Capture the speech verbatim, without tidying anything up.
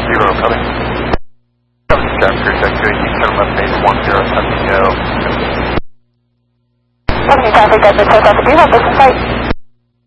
zero, coming. Chapter check good, you turn left base one zero seven, go. Okay, traffic, that's a take off the default, this is flight.